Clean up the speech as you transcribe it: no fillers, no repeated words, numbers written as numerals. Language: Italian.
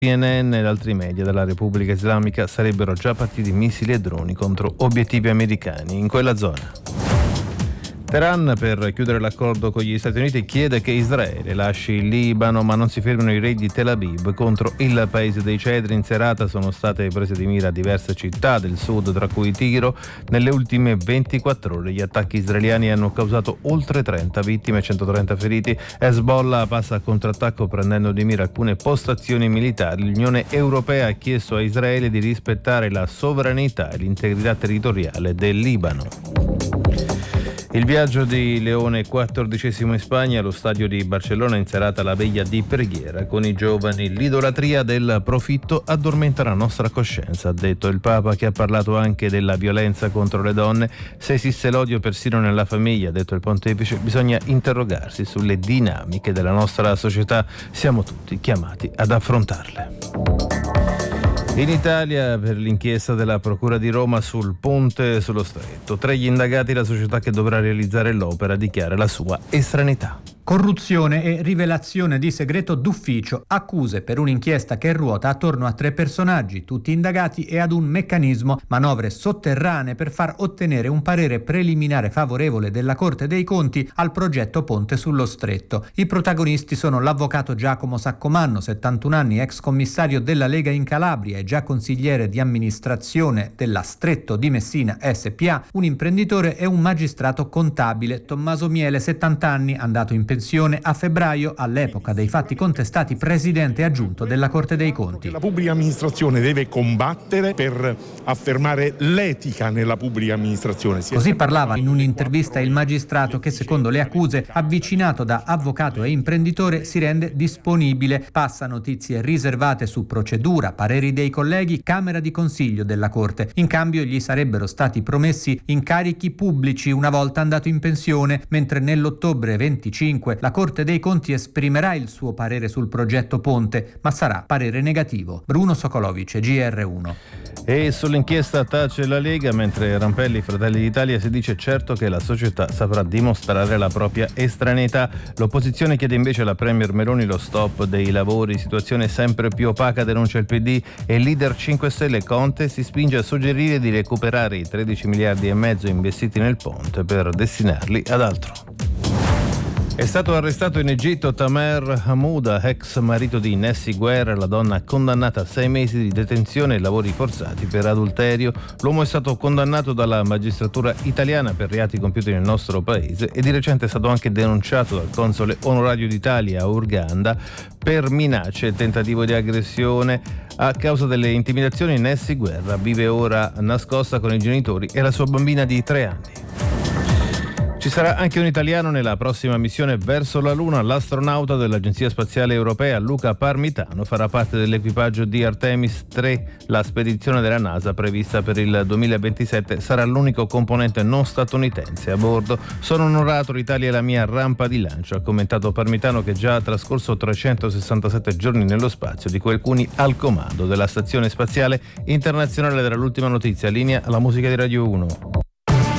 CNN ed altri media della Repubblica Islamica sarebbero già partiti missili e droni contro obiettivi americani in quella zona. Teheran, per chiudere l'accordo con gli Stati Uniti, chiede che Israele lasci il Libano, ma non si fermino i raid di Tel Aviv contro il paese dei cedri. In serata sono state prese di mira diverse città del sud, tra cui Tiro. Nelle ultime 24 ore gli attacchi israeliani hanno causato oltre 30 vittime e 130 feriti. Hezbollah passa al contrattacco prendendo di mira alcune postazioni militari. L'Unione Europea ha chiesto a Israele di rispettare la sovranità e l'integrità territoriale del Libano. Il viaggio di Leone XIV in Spagna, allo stadio di Barcellona, in serata la veglia di preghiera con i giovani. L'idolatria del profitto addormenta la nostra coscienza, ha detto il Papa, che ha parlato anche della violenza contro le donne. Se esiste l'odio persino nella famiglia, ha detto il pontefice, bisogna interrogarsi sulle dinamiche della nostra società. Siamo tutti chiamati ad affrontarle. In Italia, per l'inchiesta della Procura di Roma sul ponte sullo Stretto, tra gli indagati la società che dovrà realizzare l'opera dichiara la sua estraneità. Corruzione e rivelazione di segreto d'ufficio, accuse per un'inchiesta che ruota attorno a 3 personaggi, tutti indagati, e ad un meccanismo, manovre sotterranee per far ottenere un parere preliminare favorevole della Corte dei Conti al progetto Ponte sullo Stretto. I protagonisti sono l'avvocato Giacomo Saccomanno, 71 anni, ex commissario della Lega in Calabria e già consigliere di amministrazione della Stretto di Messina SPA, un imprenditore e un magistrato contabile, Tommaso Miele, 70 anni, andato in pensione a febbraio, all'epoca dei fatti contestati presidente aggiunto della Corte dei Conti. La pubblica amministrazione deve combattere per affermare l'etica nella pubblica amministrazione. Così parlava in un'intervista il magistrato che, secondo le accuse, avvicinato da avvocato e imprenditore, si rende disponibile. Passa notizie riservate su procedura, pareri dei colleghi, Camera di Consiglio della Corte. In cambio gli sarebbero stati promessi incarichi pubblici una volta andato in pensione, mentre nell'ottobre 25 la Corte dei Conti esprimerà il suo parere sul progetto Ponte, ma sarà parere negativo. Bruno Sokolovic, GR1. E sull'inchiesta tace la Lega, mentre Rampelli, Fratelli d'Italia, si dice certo che la società saprà dimostrare la propria estraneità. L'opposizione chiede invece alla Premier Meloni lo stop dei lavori, situazione sempre più opaca, denuncia il PD, e il leader 5 Stelle Conte si spinge a suggerire di recuperare i 13 miliardi e mezzo investiti nel ponte per destinarli ad altro. È stato arrestato in Egitto Tamer Hamouda, ex marito di Nessi Guerra, la donna condannata a 6 mesi di detenzione e lavori forzati per adulterio. L'uomo è stato condannato dalla magistratura italiana per reati compiuti nel nostro paese e di recente è stato anche denunciato dal console onorario d'Italia a Urganda per minacce e tentativo di aggressione. A causa delle intimidazioni, Nessi Guerra vive ora nascosta con i genitori e la sua bambina di 3 anni. Ci sarà anche un italiano nella prossima missione verso la Luna. L'astronauta dell'Agenzia Spaziale Europea Luca Parmitano farà parte dell'equipaggio di Artemis 3. La spedizione della NASA prevista per il 2027 sarà l'unico componente non statunitense a bordo. Sono onorato, l'Italia è la mia rampa di lancio, ha commentato Parmitano, che già ha trascorso 367 giorni nello spazio, di cui alcuni al comando della Stazione Spaziale Internazionale. Dall'ultima notizia, linea alla musica di Radio 1.